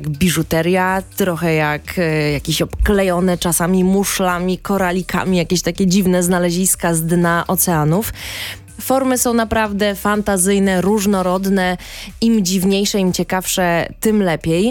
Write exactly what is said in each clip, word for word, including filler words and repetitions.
jak biżuteria, trochę jak e, jakieś obklejone czasami muszlami, koralikami, jakieś takie dziwne znaleziska z dna oceanów. Formy są naprawdę fantazyjne, różnorodne. Im dziwniejsze, im ciekawsze, tym lepiej.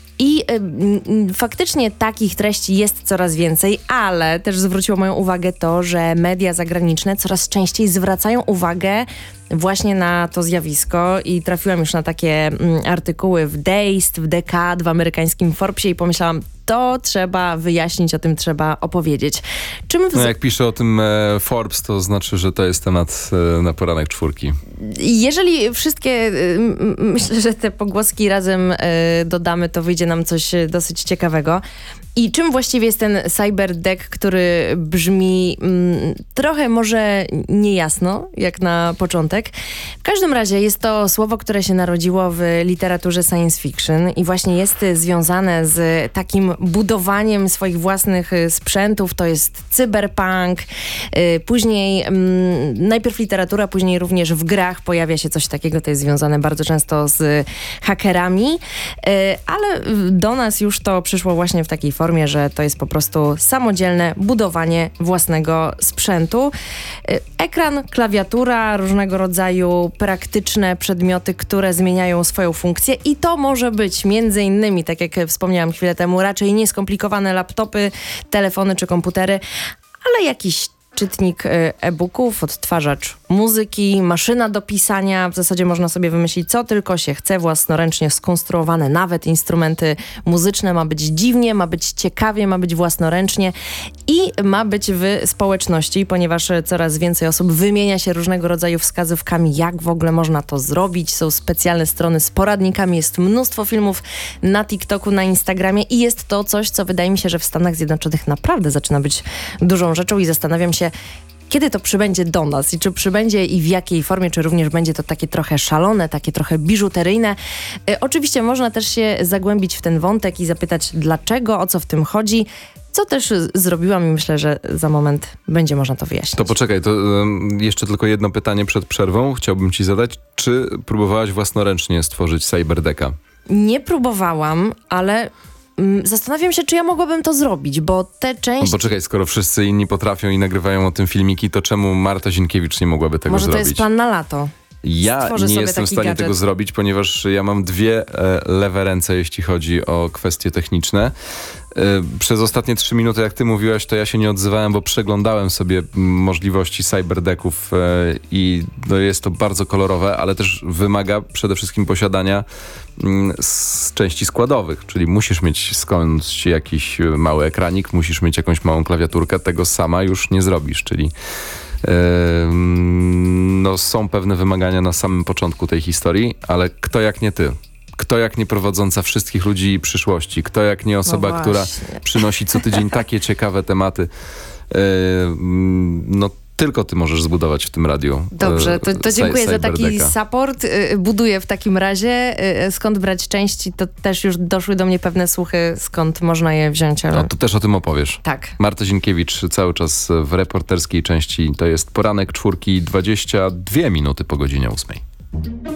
I y, faktycznie takich treści jest coraz więcej, ale też zwróciło moją uwagę to, że media zagraniczne coraz częściej zwracają uwagę właśnie na to zjawisko i trafiłam już na takie mm, artykuły w Dazed, w Decade, w amerykańskim Forbesie i pomyślałam, to trzeba wyjaśnić, o tym trzeba opowiedzieć. Czym w... No jak pisze o tym e, Forbes, to znaczy, że to jest temat e, na poranek czwórki. Jeżeli wszystkie, y, myślę, że te pogłoski razem y, dodamy, to wyjdzie nam coś dosyć ciekawego. I czym właściwie jest ten cyberdeck, który brzmi mm, trochę może niejasno, jak na początek. W każdym razie jest to słowo, które się narodziło w literaturze science fiction i właśnie jest związane z takim budowaniem swoich własnych sprzętów. To jest cyberpunk. Yy, później, mm, najpierw literatura, później również w grach pojawia się coś takiego. To jest związane bardzo często z hakerami, yy, ale do nas już to przyszło właśnie w takiej formie, że to jest po prostu samodzielne budowanie własnego sprzętu. Ekran, klawiatura, różnego rodzaju praktyczne przedmioty, które zmieniają swoją funkcję i to może być między innymi, tak jak wspomniałam chwilę temu, raczej nieskomplikowane laptopy, telefony czy komputery, ale jakiś czytnik e-booków, odtwarzacz muzyki, maszyna do pisania. W zasadzie można sobie wymyślić, co tylko się chce, własnoręcznie skonstruowane, nawet instrumenty muzyczne. Ma być dziwnie, ma być ciekawie, ma być własnoręcznie i ma być w społeczności, ponieważ coraz więcej osób wymienia się różnego rodzaju wskazówkami, jak w ogóle można to zrobić. Są specjalne strony z poradnikami, jest mnóstwo filmów na TikToku, na Instagramie i jest to coś, co wydaje mi się, że w Stanach Zjednoczonych naprawdę zaczyna być dużą rzeczą i zastanawiam się, kiedy to przybędzie do nas i czy przybędzie i w jakiej formie, czy również będzie to takie trochę szalone, takie trochę biżuteryjne. E, oczywiście można też się zagłębić w ten wątek i zapytać dlaczego, o co w tym chodzi, co też zrobiłam i myślę, że za moment będzie można to wyjaśnić. To poczekaj, to um, jeszcze tylko jedno pytanie przed przerwą chciałbym ci zadać. Czy próbowałaś własnoręcznie stworzyć cyberdecka? Nie próbowałam, ale... Zastanawiam się, czy ja mogłabym to zrobić, bo te części... No poczekaj, skoro wszyscy inni potrafią i nagrywają o tym filmiki, to czemu Marta Zienkiewicz nie mogłaby tego Może zrobić? Może to jest plan na lato. Ja Stworzę nie sobie jestem w taki stanie gadżet. tego zrobić, ponieważ ja mam dwie e, lewe ręce, jeśli chodzi o kwestie techniczne. E, przez ostatnie trzy minuty, jak ty mówiłaś, to ja się nie odzywałem, bo przeglądałem sobie możliwości cyberdecków e, i no, jest to bardzo kolorowe, ale też wymaga przede wszystkim posiadania m, z części składowych, czyli musisz mieć skądś jakiś mały ekranik, musisz mieć jakąś małą klawiaturkę, tego sama już nie zrobisz, czyli no, są pewne wymagania na samym początku tej historii, ale kto jak nie ty? Kto jak nie prowadząca wszystkich ludzi przyszłości? Kto jak nie osoba, no która przynosi co tydzień takie ciekawe tematy? No tylko ty możesz zbudować w tym radiu. Dobrze, to, to dziękuję za taki support. Buduję w takim razie. Skąd brać części, to też już doszły do mnie pewne słuchy, skąd można je wziąć. Ale... No to też o tym opowiesz. Tak. Marta Zienkiewicz cały czas w reporterskiej części. To jest poranek czwórki, dwadzieścia dwie minuty po godzinie ósmej.